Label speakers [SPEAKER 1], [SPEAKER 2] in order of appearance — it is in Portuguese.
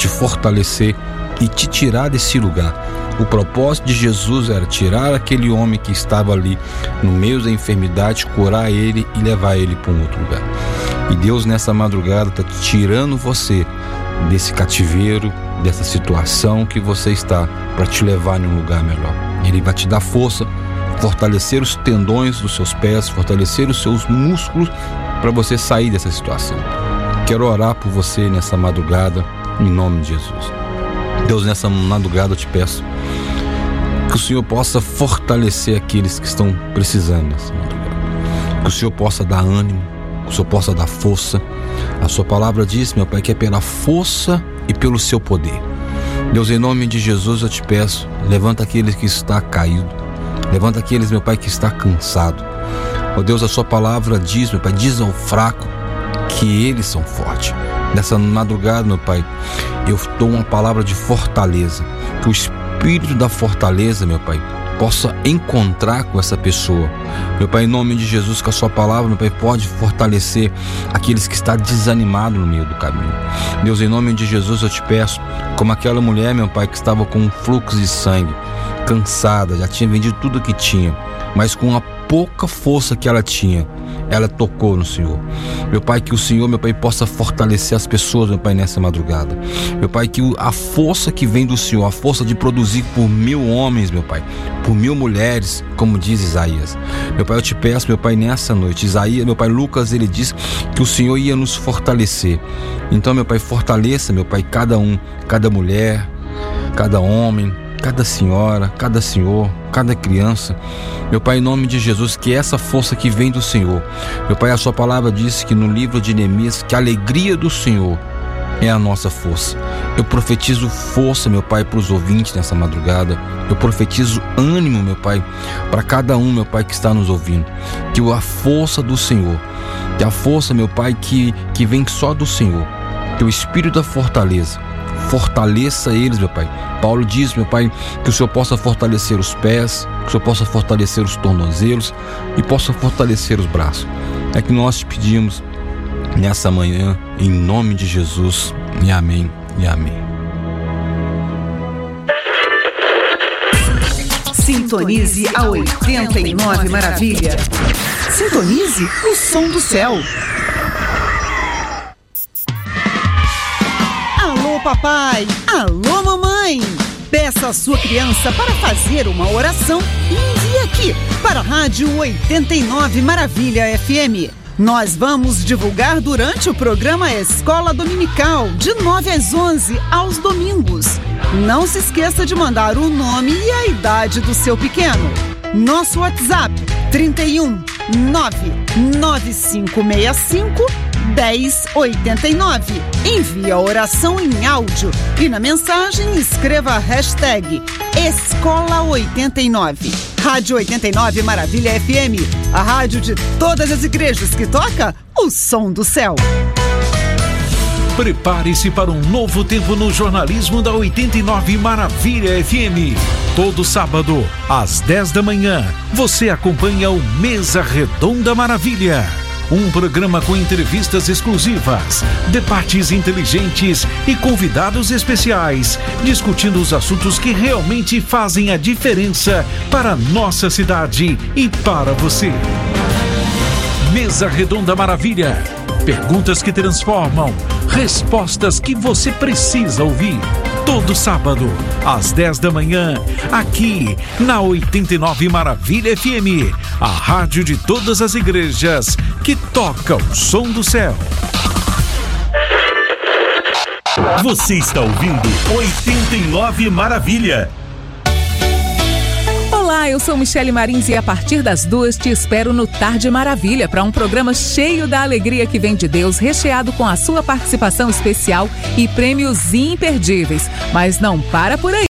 [SPEAKER 1] te fortalecer e te tirar desse lugar. O propósito de Jesus era tirar aquele homem que estava ali no meio da enfermidade, curar ele e levar ele para um outro lugar. E Deus nessa madrugada está tirando você desse cativeiro, dessa situação que você está, para te levar em um lugar melhor. Ele vai te dar força, fortalecer os tendões dos seus pés, fortalecer os seus músculos para você sair dessa situação. Quero orar por você nessa madrugada, em nome de Jesus. Deus, nessa madrugada eu te peço que o Senhor possa fortalecer aqueles que estão precisando nessa madrugada. Que o Senhor possa dar ânimo, que o Senhor possa dar força. A sua palavra diz, meu Pai, que é pela força e pelo seu poder. Deus, em nome de Jesus eu te peço, levanta aqueles que está caído, levanta aqueles, meu Pai, que está cansado. Ó Deus, a sua palavra diz, meu Pai, diz ao fraco que eles são fortes. Nessa madrugada, meu Pai, eu dou uma palavra de fortaleza, que o espírito da fortaleza, meu Pai, possa encontrar com essa pessoa. Meu Pai, em nome de Jesus, que a sua palavra, meu Pai, pode fortalecer aqueles que estão desanimados no meio do caminho. Deus, em nome de Jesus eu te peço, como aquela mulher, meu Pai, que estava com um fluxo de sangue, cansada, já tinha vendido tudo que tinha, mas com a pouca força que ela tinha, ela tocou no Senhor. Meu Pai, que o Senhor, meu Pai, possa fortalecer as pessoas, meu Pai, nessa madrugada. Meu Pai, que a força que vem do Senhor, a força de produzir por 1000 homens, meu Pai, por 1000 mulheres, como diz Isaías. Meu Pai, eu te peço, meu Pai, nessa noite, Isaías, meu Pai, Lucas, ele diz que o Senhor ia nos fortalecer. Então, meu Pai, fortaleça, meu Pai, cada um, cada mulher, cada homem, cada senhora, cada senhor, cada criança. Meu Pai, em nome de Jesus, que essa força que vem do Senhor. Meu Pai, a sua palavra diz que no livro de Neemias, que a alegria do Senhor é a nossa força. Eu profetizo força, meu Pai, para os ouvintes nessa madrugada. Eu profetizo ânimo, meu Pai, para cada um, meu Pai, que está nos ouvindo. Que a força do Senhor, que a força, meu Pai, que vem só do Senhor, que o espírito da fortaleça eles, meu Pai. Paulo diz, meu Pai, que o Senhor possa fortalecer os pés, que o Senhor possa fortalecer os tornozelos e possa fortalecer os braços. É que nós te pedimos nessa manhã, em nome de Jesus, e amém, e amém.
[SPEAKER 2] Sintonize a 89 Maravilha. Sintonize o som do céu. Alô, papai! Alô, mamãe! Peça a sua criança para fazer uma oração e envie aqui para a Rádio 89 Maravilha FM. Nós vamos divulgar durante o programa Escola Dominical, de 9 às 11, aos domingos. Não se esqueça de mandar o nome e a idade do seu pequeno. Nosso WhatsApp, 31 99565 1089. Envie a oração em áudio e na mensagem escreva a hashtag Escola 89. Rádio 89 Maravilha FM, a rádio de todas as igrejas que toca o som do céu.
[SPEAKER 3] Prepare-se para um novo tempo no jornalismo da 89 Maravilha FM. Todo sábado, às 10 da manhã, você acompanha o Mesa Redonda Maravilha. Um programa com entrevistas exclusivas, debates inteligentes e convidados especiais, discutindo os assuntos que realmente fazem a diferença para a nossa cidade e para você. Mesa Redonda Maravilha. Perguntas que transformam, respostas que você precisa ouvir. Todo sábado, às 10 da manhã, aqui na 89 Maravilha FM, a rádio de todas as igrejas que toca o som do céu.
[SPEAKER 4] Você está ouvindo 89 Maravilha.
[SPEAKER 5] Olá, eu sou Michele Marins e a partir das 2 te espero no Tarde Maravilha para um programa cheio da alegria que vem de Deus, recheado com a sua participação especial e prêmios imperdíveis. Mas não para por aí.